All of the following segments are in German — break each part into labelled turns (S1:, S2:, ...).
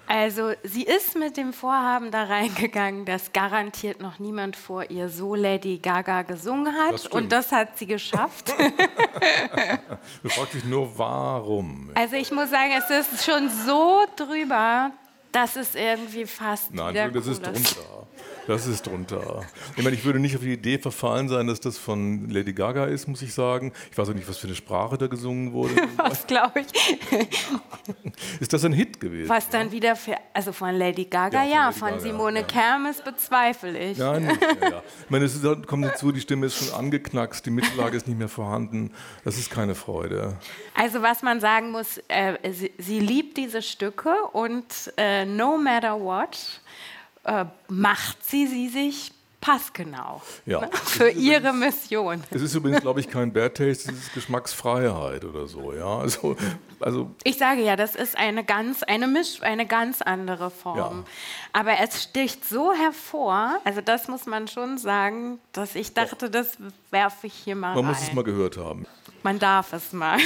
S1: Also sie ist mit dem Vorhaben da reingegangen, dass garantiert noch niemand vor ihr so Lady Gaga gesungen hat. Und das hat sie geschafft.
S2: Du fragst dich nur, warum?
S1: Also ich muss sagen, es ist schon so drüber, dass es irgendwie fast
S2: Nein, das ist drunter. Das ist drunter. Ich meine, ich würde nicht auf die Idee verfallen sein, dass das von Lady Gaga ist, muss ich sagen. Ich weiß auch nicht, was für eine Sprache da gesungen wurde.
S1: Was, glaube ich.
S2: Ist das ein Hit gewesen?
S1: Was dann wieder also von Lady Gaga, ja, von Simone Kermes bezweifle ich.
S2: Ja, nicht, ja. Ich meine, es kommt dazu, die Stimme ist schon angeknackst, die Mittellage ist nicht mehr vorhanden. Das ist keine Freude.
S1: Also was man sagen muss, sie liebt diese Stücke und no matter what, macht sie sich passgenau für ihre Mission.
S2: Es ist übrigens, glaube ich, kein Bad Taste, es ist Geschmacksfreiheit oder so. Ja? Also
S1: ich sage ja, das ist eine ganz andere Form. Ja. Aber es sticht so hervor, also das muss man schon sagen, dass ich dachte, das werfe ich hier mal rein.
S2: Man muss es mal gehört haben.
S1: Man darf es mal.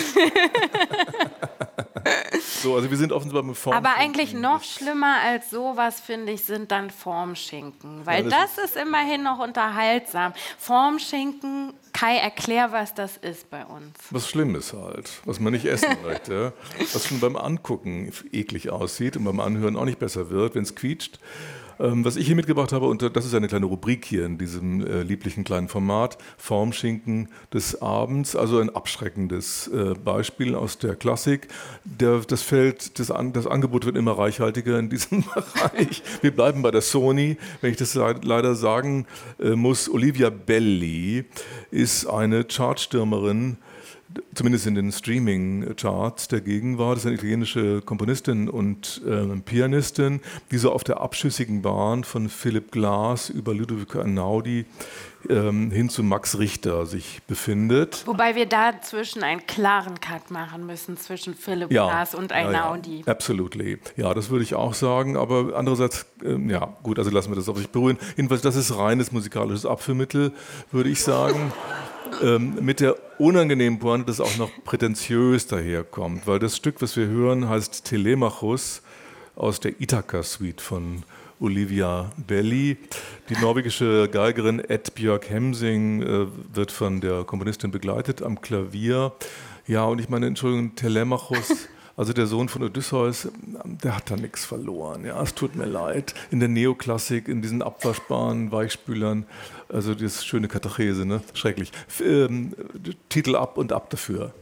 S2: So, also wir sind offensichtlich beim Formschinken.
S1: Aber eigentlich noch schlimmer als sowas, finde ich, sind dann Formschinken. Weil das ist immerhin noch unterhaltsam. Formschinken, Kai, erklär, was das ist bei uns.
S2: Was Schlimmes halt, was man nicht essen möchte. Was schon beim Angucken eklig aussieht und beim Anhören auch nicht besser wird, wenn es quietscht. Was ich hier mitgebracht habe, und das ist eine kleine Rubrik hier in diesem lieblichen kleinen Format, Formschinken des Abends, also ein abschreckendes Beispiel aus der Klassik. Das Angebot wird immer reichhaltiger in diesem Bereich. Wir bleiben bei der Sony, wenn ich das leider sagen muss. Olivia Belli ist eine Chartstürmerin, zumindest in den Streaming-Charts der Gegenwart. Das ist eine italienische Komponistin und Pianistin, die so auf der abschüssigen Bahn von Philipp Glass über Ludovico Einaudi hin zu Max Richter sich befindet.
S1: Wobei wir dazwischen einen klaren Cut machen müssen zwischen Philipp Glass und Einaudi.
S2: Ja, absolutely. Ja, das würde ich auch sagen. Aber andererseits, gut, also lassen wir das auf sich beruhen. Jedenfalls, das ist reines musikalisches Abführmittel, würde ich sagen. Mit der unangenehmen Pointe, das auch noch prätentiös daherkommt, weil das Stück, was wir hören, heißt Telemachus aus der Ithaka-Suite von Olivia Belli. Die norwegische Geigerin Ed Björk Hemsing wird von der Komponistin begleitet am Klavier. Ja, und ich meine, Entschuldigung, Telemachus, also der Sohn von Odysseus, der hat da nichts verloren. Ja, es tut mir leid. In der Neoklassik, in diesen abwaschbaren Weichspülern, also das schöne Katachese, ne? Schrecklich. Titel ab und ab dafür.